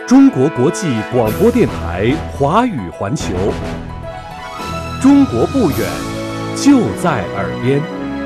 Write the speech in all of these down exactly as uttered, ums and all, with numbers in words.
中国国际广播电台华语环球，中国不远，就在耳边。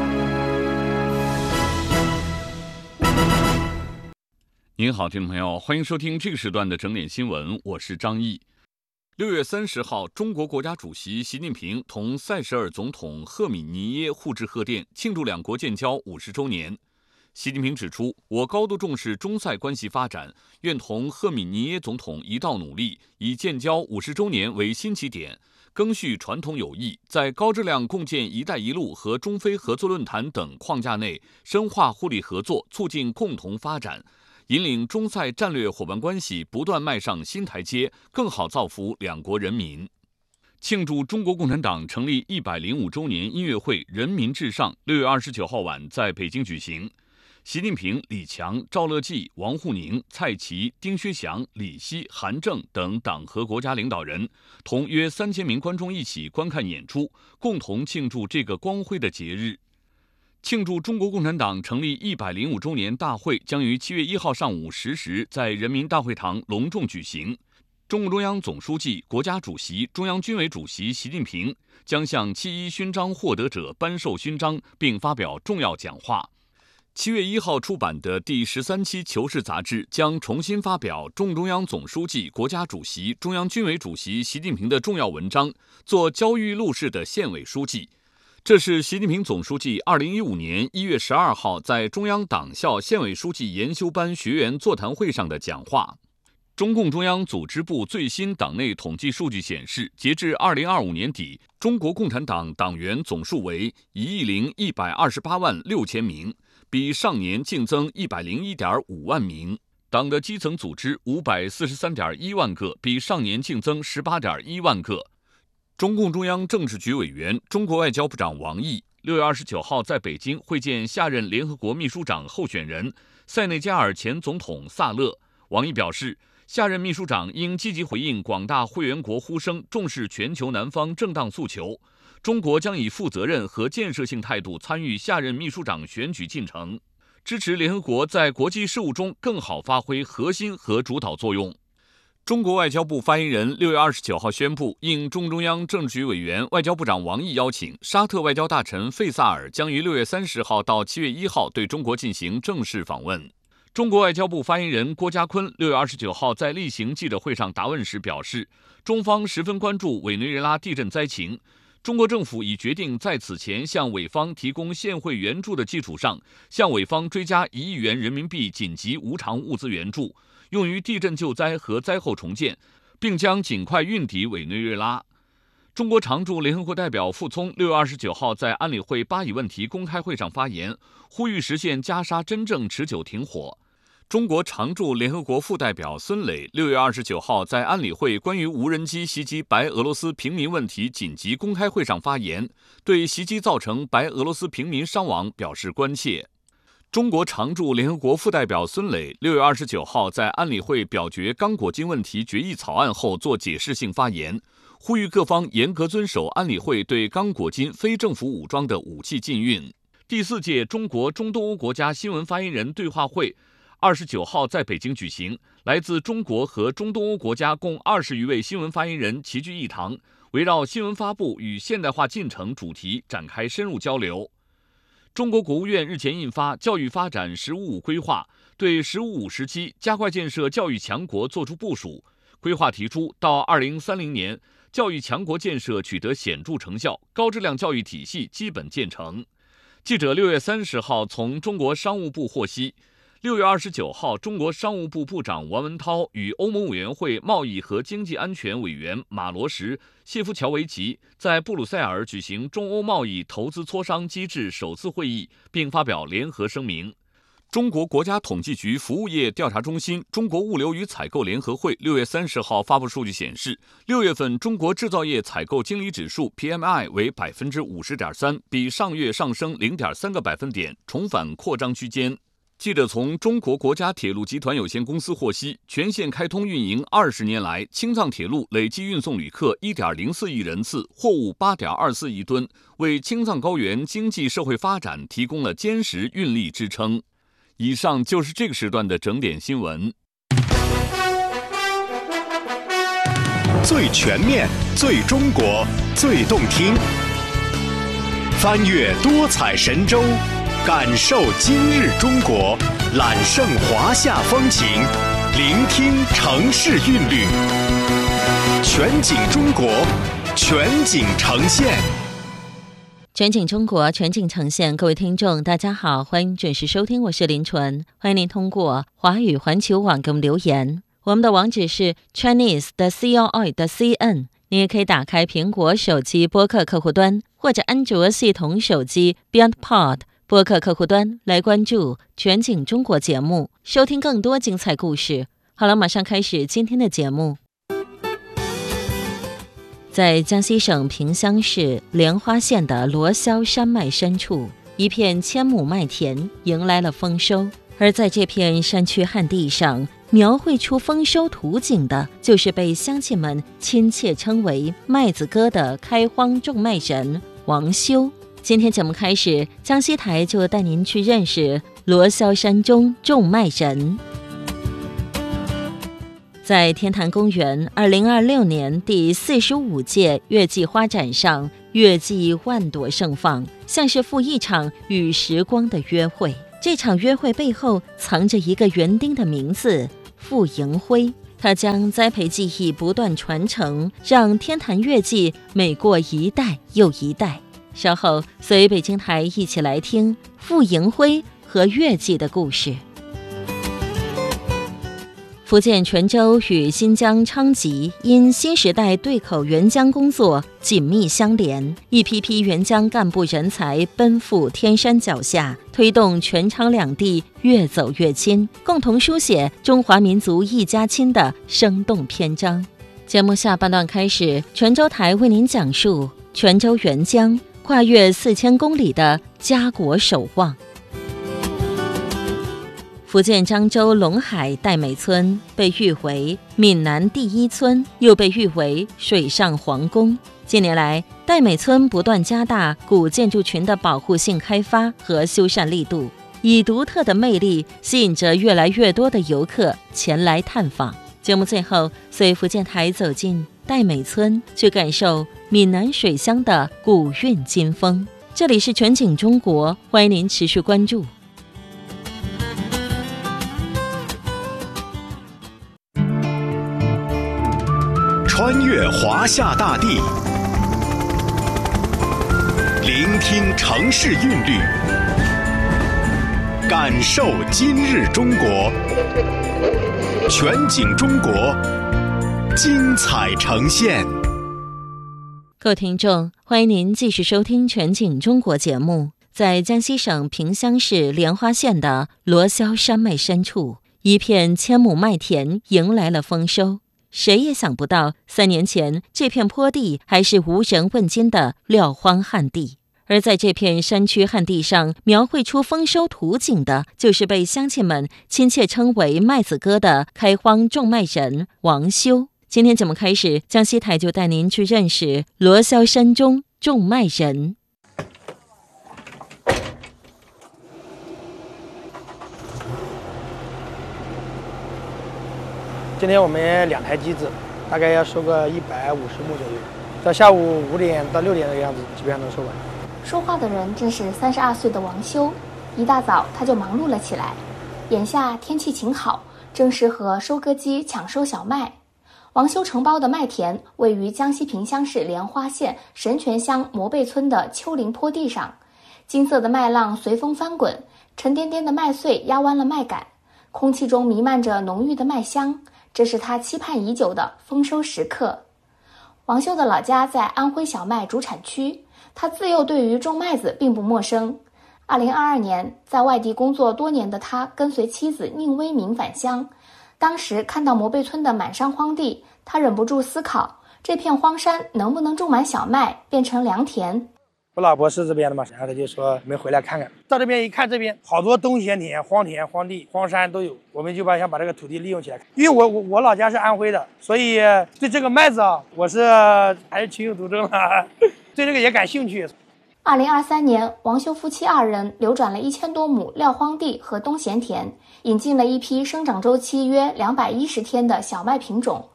您好，听众朋友，欢迎收听这个时段的整点新闻，我是张毅。六月三十号，中国国家主席习近平同塞舌尔总统赫米尼耶互致贺电，庆祝两国建交五十周年。习近平指出，我高度重视中塞关系发展，愿同赫米尼耶总统一道努力，以建交五十周年为新起点，赓续传统友谊，在高质量共建“一带一路”和中非合作论坛等框架内，深化互利合作，促进共同发展，引领中塞战略伙伴关系不断迈上新台阶，更好造福两国人民。庆祝中国共产党成立一百零五周年音乐会“人民至上”六月二十九号晚在北京举行。习近平、李强、赵乐际、王沪宁、蔡奇、丁薛祥、李希、韩正等党和国家领导人同约三千名观众一起观看演出，共同庆祝这个光辉的节日。庆祝中国共产党成立一百零五周年大会将于七月一号上午十时在人民大会堂隆重举行。中共中央总书记、国家主席、中央军委主席习近平将向七一勋章获得者颁授勋章，并发表重要讲话。七月一号出版的第十三期《求是》杂志将重新发表中共中央总书记、国家主席、中央军委主席习近平的重要文章，做焦裕禄式的县委书记。这是习近平总书记二零一五年一月十二号在中央党校县委书记研修班学员座谈会上的讲话。中共中央组织部最新党内统计数据显示，截至二零二五年底，中国共产党党员总数为一亿零一百二十八万六千名，比上年净增一百零一点五万名。党的基层组织五百四十三点一万个，比上年净增十八点一万个。中共中央政治局委员、中国外交部长王毅六月二十九号在北京会见下任联合国秘书长候选人塞内加尔前总统萨勒。王毅表示，下任秘书长应积极回应广大会员国呼声，重视全球南方正当诉求。中国将以负责任和建设性态度参与下任秘书长选举进程，支持联合国在国际事务中更好发挥核心和主导作用。中国外交部发言人六月二十九号宣布，应中中央政治局委员、外交部长王毅邀请，沙特外交大臣费萨尔将于六月三十号到七月一号对中国进行正式访问。中国外交部发言人郭家坤六月二十九号在例行记者会上答问时表示，中方十分关注委内瑞拉地震灾情，中国政府已决定在此前向委方提供现汇援助的基础上，向委方追加一亿元人民币紧急无偿物资援助，用于地震救灾和灾后重建，并将尽快运抵委内瑞拉。中国常驻联合国代表傅聪六月二十九号在安理会巴以问题公开会上发言，呼吁实现加沙真正持久停火。中国常驻联合国副代表孙磊六月二十九号在安理会关于无人机袭击白俄罗斯平民问题紧急公开会上发言，对袭击造成白俄罗斯平民伤亡表示关切。中国常驻联合国副代表孙磊六月二十九号在安理会表决刚果金问题决议草案后做解释性发言，呼吁各方严格遵守安理会对刚果金非政府武装的武器禁运。第四届中国中东欧国家新闻发言人对话会二十九号在北京举行，来自中国和中东欧国家共二十余位新闻发言人齐聚一堂，围绕新闻发布与现代化进程主题展开深入交流。中国国务院日前印发《教育发展“十五五”规划》，对“十五五”时期加快建设教育强国作出部署。规划提出，到二零三零年，教育强国建设取得显著成效，高质量教育体系基本建成。记者六月三十号从中国商务部获悉，六月二十九号，中国商务部部长王文涛与欧盟委员会贸易和经济安全委员马罗什、谢夫乔维奇在布鲁塞尔举行中欧贸易投资磋商机制首次会议，并发表联合声明。中国国家统计局服务业调查中心、中国物流与采购联合会六月三十号发布数据显示，六月份中国制造业采购经理指数 P M I 为百分之五十点三，比上月上升零点三个百分点，重返扩张区间。记者从中国国家铁路集团有限公司获悉，全线开通运营二十年来，青藏铁路累计运送旅客一点零四亿人次，货物八点二四亿吨，为青藏高原经济社会发展提供了坚实运力支撑。以上就是这个时段的整点新闻。 最全面、最中国、最动听。翻越多彩神州，感受今日中国，揽胜华夏风情，聆听城市韵律。全景中国，全景呈现。 全景中国，全景呈现。各位听众大家好，欢迎准时收听，我是林纯。欢迎您通过华语环球网给我们留言，我们的网址是 chinese 的 coi 的 cn。 你也可以打开苹果手机播客客户端，或者安卓系统手机 Beyond Pod 播客客户端来关注全景中国节目，收听更多精彩故事。好了，马上开始今天的节目。在江西省萍乡市莲花县的罗霄山脉深处，一片千亩麦田迎来了丰收。而在这片山区旱地上，描绘出丰收图景的，就是被乡亲们亲切称为麦子哥的开荒种麦人王修。今天节目开始，江西台就带您去认识罗霄山中种麦人。在天坛公园二零二六年第四十五届月季花展上，月季万朵盛放，像是赴一场与时光的约会。这场约会背后藏着一个园丁的名字傅迎辉，他将栽培技艺不断传承，让天坛月季每过一代又一代。稍后随北京台一起来听傅迎辉和月季的故事。福建泉州与新疆昌吉因新时代对口援疆工作紧密相连，一批批援疆干部人才奔赴天山脚下，推动全昌两地越走越亲，共同书写中华民族一家亲的生动篇章。节目下半段开始，泉州台为您讲述泉州援疆跨越四千公里的家国守望。福建漳州龙海戴美村被誉为闽南第一村，又被誉为水上皇宫。近年来，戴美村不断加大古建筑群的保护性开发和修缮力度，以独特的魅力吸引着越来越多的游客前来探访。节目最后，随福建台走进戴美村，去感受闽南水乡的古韵今风。这里是全景中国，欢迎您持续关注。 穿越华夏大地，聆听城市韵律，感受今日中国，全景中国，精彩呈现。 各位听众，欢迎您继续收听全景中国节目。在江西省萍乡市莲花县的罗霄山脉深处，一片千亩麦田迎来了丰收。谁也想不到，三年前这片坡地还是无人问津的撂荒旱地，而在这片山区旱地上描绘出丰收图景的，就是被乡亲们亲切称为麦子哥的开荒种麦人王修。今天节目开始，江西台就带您去认识罗霄山中种麦人。 今天我们两台机子，大概要收个一百五十亩左右，到下午五点到六点的样子，基本上能收完。 说话的人正是三十二岁的王修，一大早他就忙碌了起来。眼下天气晴好，正适合收割机抢收小麦。王修承包的麦田位于江西萍乡市莲花县神泉乡磨背村的丘陵坡地上，金色的麦浪随风翻滚，沉甸甸的麦穗压弯了麦秆，空气中弥漫着浓郁的麦香。这是他期盼已久的丰收时刻。王修的老家在安徽小麦主产区，他自幼对于种麦子并不陌生。二零二二年，在外地工作多年的他跟随妻子宁威明返乡，当时看到磨背村的满山荒地，他忍不住思考，这片荒山能不能种满小麦，变成良田。 我老婆是这边的嘛，然后他就说我们回来看看。到这边一看，这边好多冬闲田、荒田、荒地、荒山都有，我们就把想把这个土地利用起来。因为我我我老家是安徽的，所以对这个麦子啊，我是还是情有独钟的，对这个也感兴趣。 二零二三年，王修夫妻二人流转了一千多亩撂荒地和冬闲田，引进了一批生长周期约两百一十天的小麦品种。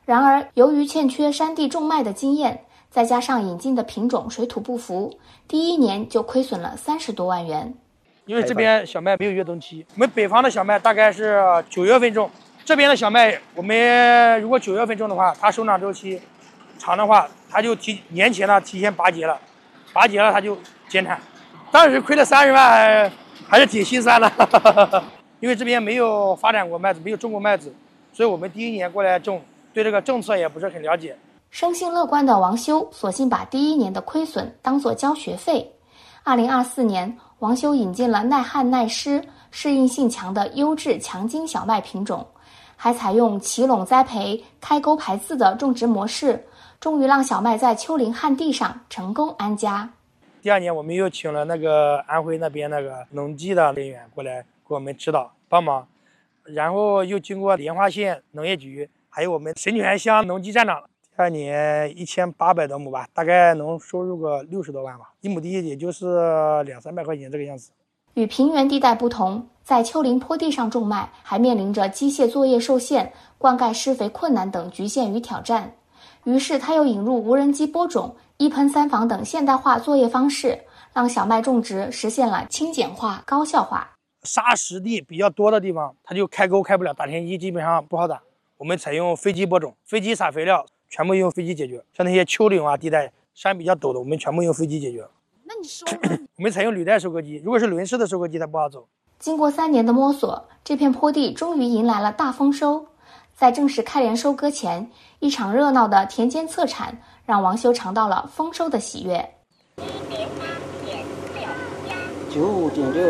然而，由于欠缺山地种麦的经验，再加上引进的品种水土不服，第一年就亏损了三十多万元。 因为这边小麦没有越冬期，我们北方的小麦大概是九月份种，这边的小麦我们如果九月份种的话，它生长周期长的话，它就提年前呢提前拔节了，拔节了它就减产。当时亏了三十万，还是挺心酸的。因为这边没有发展过麦子，没有种过麦子，所以我们第一年过来种，对这个政策也不是很了解。 生性乐观的王修索性把第一年的亏损当作交学费。二零二四年，王修引进了耐旱耐湿、适应性强的优质强筋小麦品种，还采用齐垄栽培、开沟排字的种植模式，终于让小麦在丘陵旱地上成功安家。 第二年，我们又请了那个安徽那边那个农技的人员过来给我们指导帮忙，然后又经过莲花县农业局，还有我们神泉乡农技站长。第二年一千八百多亩吧，大概能收入个六十多万吧，一亩地也就是两三百块钱这个样子。 与平原地带不同，在丘陵坡地上种麦，还面临着机械作业受限、灌溉施肥困难等局限与挑战。于是他又引入无人机播种、一喷三防等现代化作业方式，让小麦种植实现了轻简化、高效化。 沙石地比较多的地方，它就开沟开不了，打田机基本上不好打。我们采用飞机播种，飞机撒肥料。全部用飞机解决，像那些丘陵啊地带山比较陡的，我们全部用飞机解决。 那你收我们采用履带收割机，如果是轮式的收割机它不好走。 经过三年的摸索，这片坡地终于迎来了大丰收。在正式开镰收割前，一场热闹的田间测产让王修尝到了丰收的喜悦。 九五点六，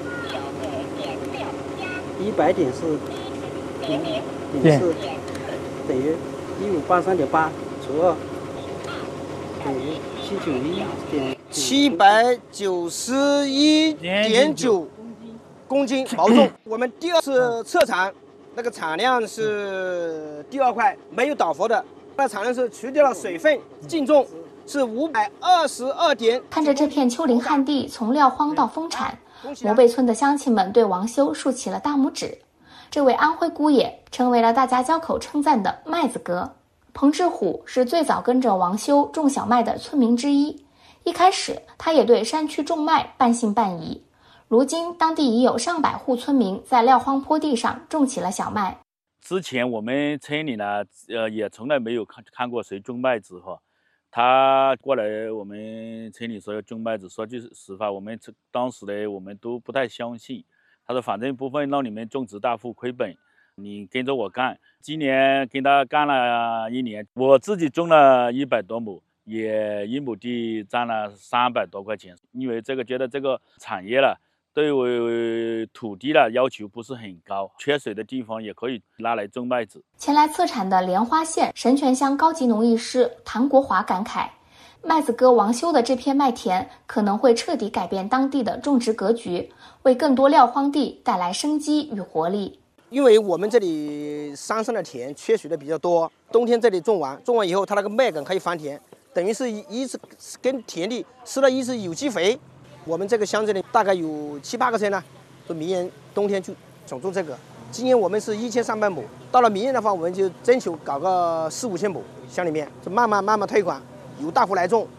一百点四，点四，等于一五八三点八除二等于七九一点七百九十一点九公斤毛重。我们第二次测产，那个产量是第二块，没有倒伏的，那产量是除掉了水分，净重是五百二十二点。 看着这片丘陵旱地从撂荒到丰产，摩背村的乡亲们对王修竖起了大拇指。这位安徽姑爷成为了大家交口称赞的麦子哥。彭志虎是最早跟着王修种小麦的村民之一，一开始他也对山区种麦半信半疑。如今当地已有上百户村民在撂荒坡地上种起了小麦。 之前我们村里呢，呃，也从来没有看看过谁种麦子哈。他过来我们村里说要种麦子，说句实话，我们当时呢我们都不太相信。他说反正不会让你们种植大户亏本，你跟着我干。今年跟他干了一年，我自己种了一百多亩，也一亩地赚了三百多块钱。因为这个觉得这个产业了，对我土地的要求不是很高，缺水的地方也可以拿来种麦子。 前来测产的莲花县神泉乡高级农艺师谭国华感慨，麦子哥王修的这片麦田可能会彻底改变当地的种植格局，为更多撂荒地带来生机与活力。 因为我们这里山上的田缺水的比较多，冬天这里种完，种完以后它那个麦秆可以翻田，等于是一次跟田地施了一次有机肥。我们这个乡这里大概有七八个村呢，说明年冬天就想种这个。今年我们是一千三百亩，到了明年的话，我们就征求搞个四五千亩，乡里面就慢慢慢慢推广，由大户来种。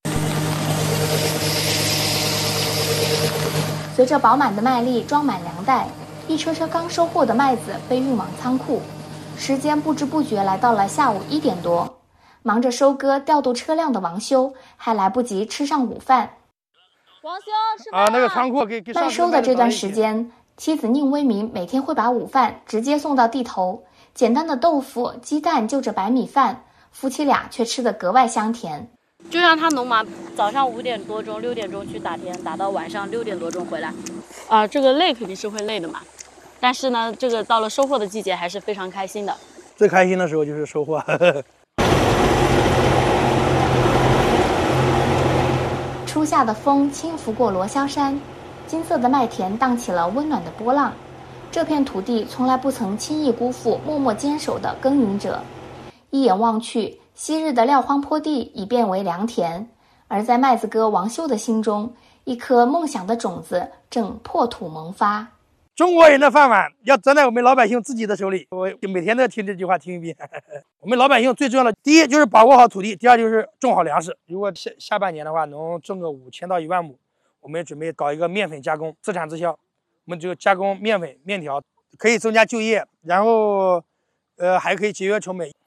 随着饱满的麦粒装满粮袋，一车车刚收获的麦子被运往仓库。时间不知不觉来到了下午一点多，忙着收割调度车辆的王修还来不及吃上午饭。 王修是吧？ 啊，那个仓库给给麦收的这段时间，妻子宁威民每天会把午饭直接送到地头，简单的豆腐、鸡蛋就着白米饭，夫妻俩却吃得格外香甜。 就让他农忙，早上五点多钟、六点钟去打田，打到晚上六点多钟回来。啊、呃，这个累肯定是会累的嘛，但是呢，这个到了收获的季节还是非常开心的。 最开心的时候就是收获。 初夏的风轻拂过罗霄山，金色的麦田荡起了温暖的波浪。这片土地从来不曾轻易辜负默默坚守的耕耘者。一眼望去，昔日的撂荒坡地已变为良田，而在麦子哥王修的心中，一颗梦想的种子正破土萌发。 中国人的饭碗要攥在我们老百姓自己的手里。我每天都要听这句话听一遍。我们老百姓最重要的，第一就是把握好土地，第二就是种好粮食。如果下下半年的话，能种个五千到一万亩，我们准备搞一个面粉加工，自产自销。我们就加工面粉、面条，可以增加就业，然后，呃，还可以节约成本。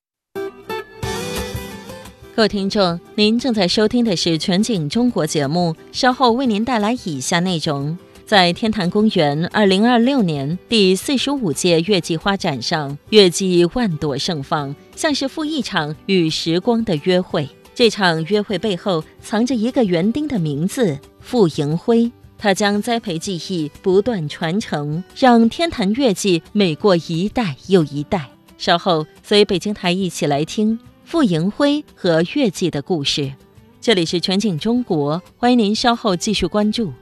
各位听众，您正在收听的是全景中国节目，稍后为您带来以下内容。在天坛公园二零二六年第四十五届月季花展上，月季万朵盛放，像是赴一场与时光的约会。这场约会背后藏着一个园丁的名字——傅迎辉。他将栽培技艺不断传承，让天坛月季美过一代又一代。稍后随北京台一起来听傅迎辉和月季的故事。这里是全景中国，欢迎您稍后继续关注。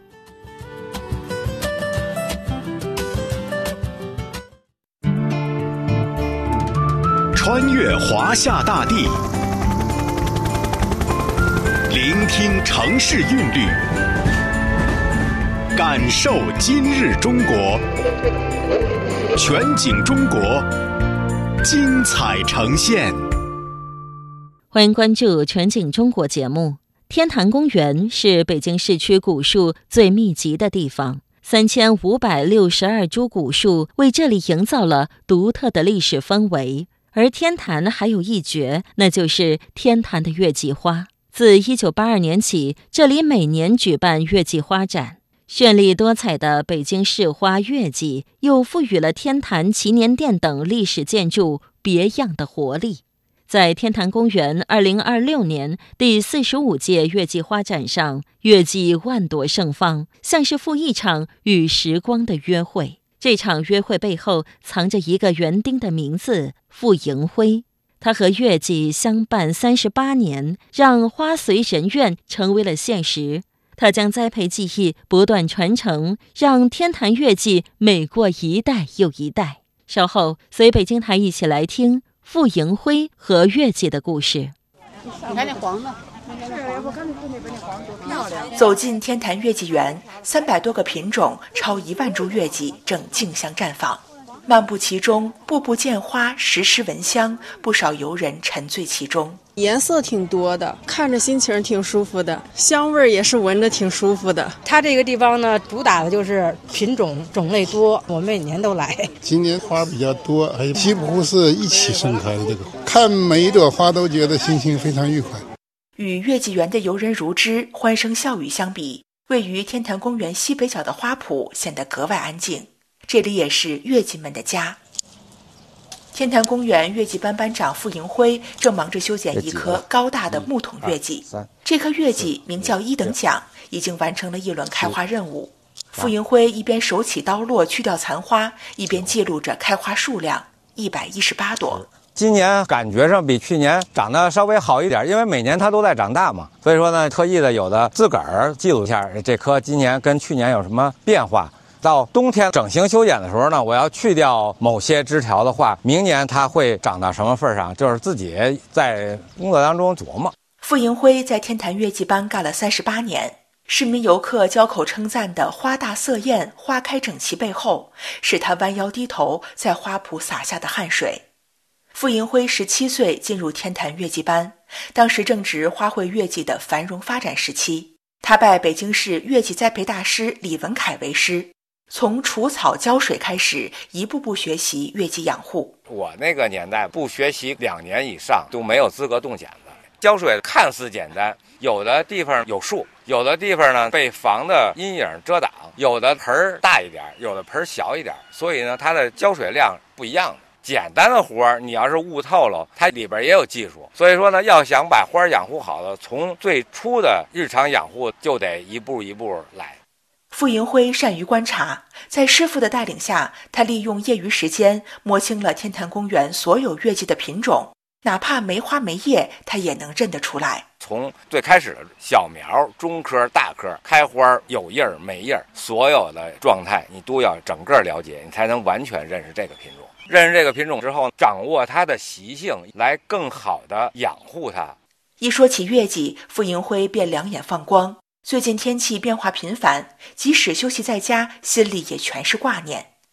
穿越华夏大地，聆听城市韵律，感受今日中国。全景中国，精彩呈现。 欢迎关注全景中国节目。天坛公园是北京市区古树最密集的地方，三千五百六十二株古树为这里营造了独特的历史氛围。而天坛还有一绝，那就是天坛的月季花。自一九八二年起，这里每年举办月季花展。绚丽多彩的北京市花月季，又赋予了天坛祈年殿等历史建筑别样的活力。在天坛公园二零二六年第四十五届月季花展上，月季万朵盛放，像是赴一场与时光的约会。这场约会背后藏着一个园丁的名字——傅迎辉。他和月季相伴三十八年，让花随人愿成为了现实。他将栽培技艺不断传承，让天坛月季美过一代又一代。稍后随北京台一起来听傅迎辉和月季的故事。 你看那黄的，我看那边那黄多漂亮。 走进天坛月季园，三百多个品种，超一万株月季正竞相绽放。漫步其中，步步见花，时时闻香，不少游人沉醉其中。 颜色挺多的，看着心情挺舒服的，香味也是闻着挺舒服的。 它这个地方呢，主打的就是品种种类多，我们每年都来。 今年花比较多，还有几乎是一起盛开的，这个看每一朵花都觉得心情非常愉快。 与月季园的游人如织、欢声笑语相比，位于天坛公园西北角的花圃显得格外安静。这里也是月季们的家。天坛公园月季班班长傅迎辉正忙着修剪一棵高大的木桶月季。这棵月季名叫一等奖，已经完成了一轮开花任务。傅迎辉一边手起刀落去掉残花，一边记录着开花数量一百一十八朵。 今年感觉上比去年长得稍微好一点，因为每年它都在长大嘛，所以说呢，特意的有的自个儿记录一下这棵今年跟去年有什么变化。到冬天整形修剪的时候呢，我要去掉某些枝条的话，明年它会长到什么份上，就是自己在工作当中琢磨。 傅迎辉在天坛月季班干了三十八年，市民游客交口称赞的花大色艳、花开整齐背后，是他弯腰低头在花圃洒下的汗水。傅迎辉十七岁进入天坛月季班，当时正值花卉月季的繁荣发展时期。他拜北京市月季栽培大师李文凯为师，从除草浇水开始，一步步学习月季养护。 我那个年代不学习两年以上都没有资格动剪子。浇水看似简单，有的地方有树，有的地方呢被房的阴影遮挡，有的盆大一点，有的盆小一点，所以呢它的浇水量不一样的。简单的活儿，你要是悟透了，它里边也有技术。所以说呢，要想把花养护好了，从最初的日常养护就得一步一步来。 傅迎辉善于观察，在师傅的带领下，他利用业余时间摸清了天坛公园所有月季的品种，哪怕没花没叶，他也能认得出来。 从最开始的小苗、中颗、大颗，开花有叶儿没叶儿，所有的状态你都要整个了解，你才能完全认识这个品种。认识这个品种之后，掌握它的习性，来更好的养护它。 一说起月季，傅迎辉便两眼放光。最近天气变化频繁，即使休息在家，心里也全是挂念。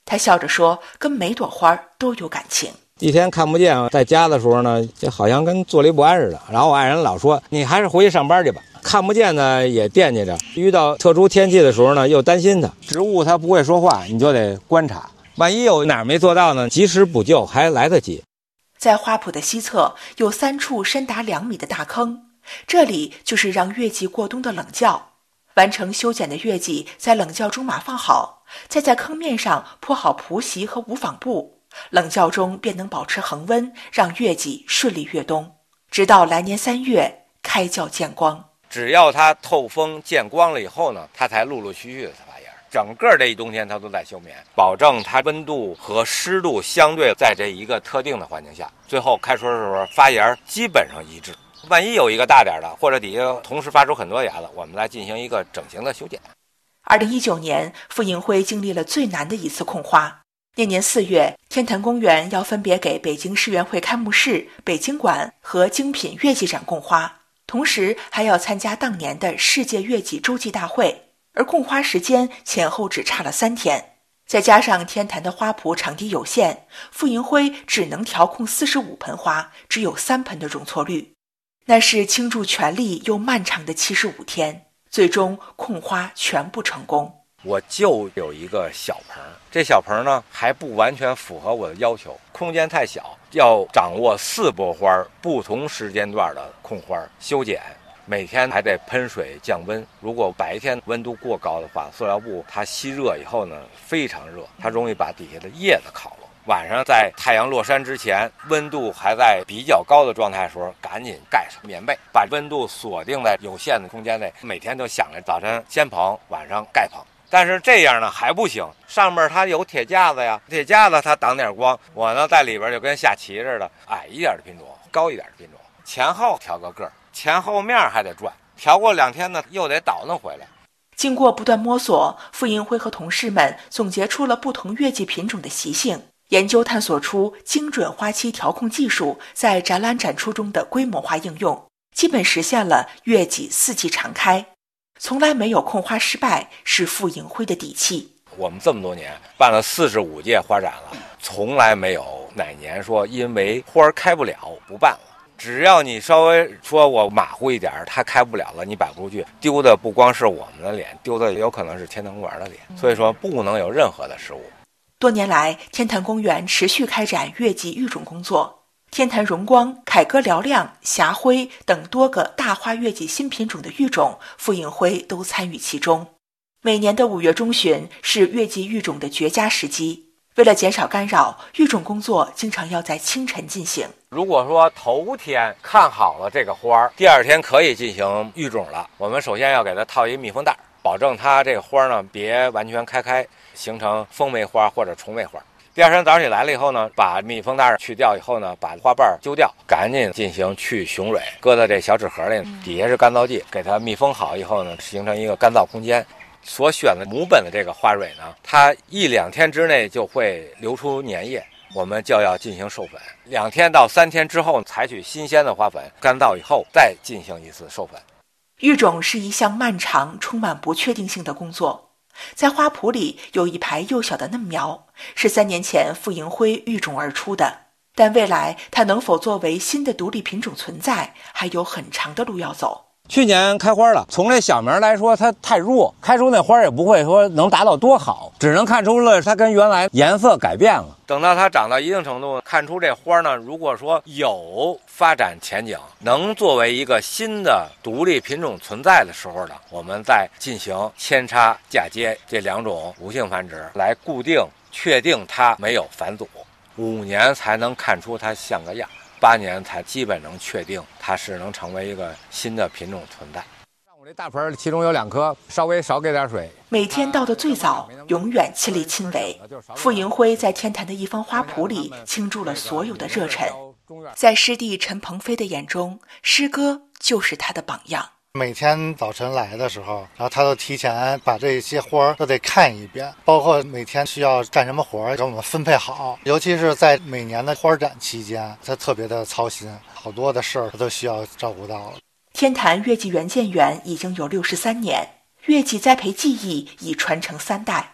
他笑着说，跟每朵花都有感情。 一天看不见，在家的时候呢，就好像跟坐立不安似的。然后我爱人老说，你还是回去上班去吧。看不见呢也惦记着，遇到特殊天气的时候呢又担心它。植物它不会说话，你就得观察，万一有哪儿没做到呢，及时补救还来得及。 在花圃的西侧有三处深达两米的大坑，这里就是让月季过冬的冷窖。完成修剪的月季在冷窖中码放好，再在坑面上铺好蒲席和无纺布，冷窖中便能保持恒温，让月季顺利越冬，直到来年三月开窖见光。 只要它透风见光了以后呢，它才陆陆续续的发芽。整个这一冬天它都在休眠，保证它温度和湿度相对在这一个特定的环境下，最后开春的时候发芽基本上一致。万一有一个大点的，或者底下同时发出很多芽子，我们来进行一个整形的修剪。 二零一九年，傅迎辉经历了最难的一次控花。那年四月，天坛公园要分别给北京世园会开幕式、北京馆和精品月季展供花，同时还要参加当年的世界月季洲际大会，而供花时间前后只差了三天。再加上天坛的花圃场地有限，傅迎辉只能调控四十五盆花，只有三盆的容错率。那是倾注全力又漫长的七十五天，最终控花全部成功。 我就有一个小棚，这小棚呢还不完全符合我的要求，空间太小，要掌握四波花不同时间段的控花修剪，每天还得喷水降温。如果白天温度过高的话，塑料布它吸热以后呢非常热，它容易把底下的叶子烤了。晚上在太阳落山之前，温度还在比较高的状态的时候，赶紧盖上棉被，把温度锁定在有限的空间内。每天都想着早晨先棚，晚上盖棚。但是这样呢还不行，上面它有铁架子呀，铁架子它挡点光，我呢在里边就跟下棋似的，矮一点的品种，高一点的品种，前后调个个，前后面还得转，调过两天呢又得倒腾回来。 经过不断摸索，傅迎辉和同事们总结出了不同月季品种的习性，研究探索出精准花期调控技术在展览展出中的规模化应用，基本实现了月季四季常开。从来没有控花失败，是傅迎辉的底气。 我们这么多年办了四十五届花展了，从来没有哪年说因为花开不了不办了。只要你稍微说我马虎一点，它开不了了，你摆不出去，丢的不光是我们的脸，丢的有可能是天坛公园的脸。所以说不能有任何的失误。 多年来，天坛公园持续开展月季育种工作。天坛荣光、凯歌嘹亮、霞辉等多个大花月季新品种的育种，傅迎辉都参与其中。每年的五月中旬是月季育种的绝佳时机。为了减少干扰，育种工作经常要在清晨进行。 如果说头天看好了这个花，第二天可以进行育种了，我们首先要给它套一密封袋，保证它这个花呢别完全开开，形成风梅花或者虫尾花。第二天早上起来了以后呢，把密封袋去掉以后呢，把花瓣揪掉，赶紧进行去雄蕊，搁到这小纸盒里，底下是干燥剂，给它密封好以后呢，形成一个干燥空间。所选的母本的这个花蕊呢，它一两天之内就会流出粘液，我们就要进行授粉。两天到三天之后，采取新鲜的花粉，干燥以后再进行一次授粉。 育种是一项漫长、充满不确定性的工作。在花圃里有一排幼小的嫩苗，是三年前傅迎辉育种而出的，但未来它能否作为新的独立品种存在，还有很长的路要走。 去年开花了，从这小苗来说它太弱，开出那花也不会说能达到多好，只能看出了它跟原来颜色改变了。 等到它长到一定程度，看出这花呢，如果说有发展前景，能作为一个新的独立品种存在的时候呢，我们再进行扦插嫁接这两种无性繁殖，来固定确定它没有返祖。五年才能看出它像个样，八年才基本能确定它是能成为一个新的品种存在。 我这大盆其中有两颗，稍微少给点水。 每天到的最早，永远亲力亲为。傅迎辉在天坛的一方花圃里倾注了所有的热忱。在师弟陈鹏飞的眼中，师哥就是他的榜样。 每天早晨来的时候，然后他都提前把这些花都得看一遍，包括每天需要干什么活给我们分配好。尤其是在每年的花展期间，他特别的操心，好多的事儿他都需要照顾到了。 天坛月季园建园已经有六十三年，月季栽培技艺已传承三代。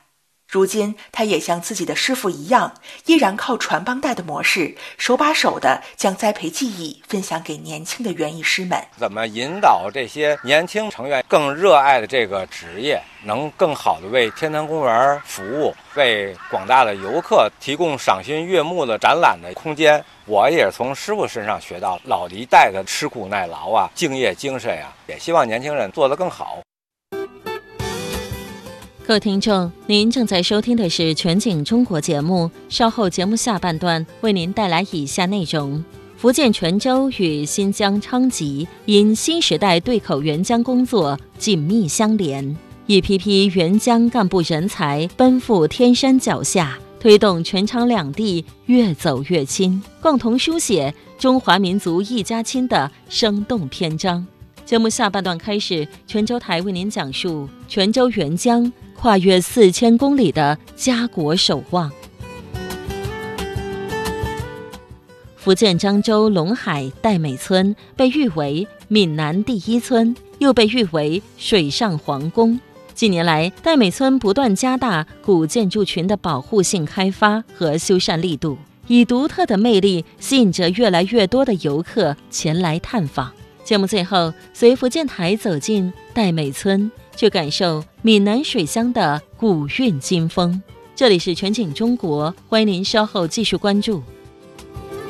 如今，他也像自己的师傅一样，依然靠传帮带的模式，手把手地将栽培技艺分享给年轻的园艺师们。 怎么引导这些年轻成员更热爱的这个职业，能更好地为天坛公园服务，为广大的游客提供赏心悦目的展览的空间？我也从师傅身上学到老一代的吃苦耐劳啊、敬业精神啊，也希望年轻人做得更好。 各位听众，您正在收听的是全景中国节目，稍后节目下半段为您带来以下内容。福建泉州与新疆昌吉因新时代对口援疆工作紧密相连，一批批援疆干部人才奔赴天山脚下，推动全昌两地越走越亲，共同书写中华民族一家亲的生动篇章。节目下半段开始，泉州台为您讲述泉州援疆跨越四千公里的家国守望。福建漳州龙海戴美村被誉为闽南第一村，又被誉为水上皇宫。近年来，戴美村不断加大古建筑群的保护性开发和修缮力度，以独特的魅力吸引着越来越多的游客前来探访。节目最后，随福建台走进戴美村，去感受闽南水乡的古韵今风。这里是全景中国，欢迎您稍后继续关注。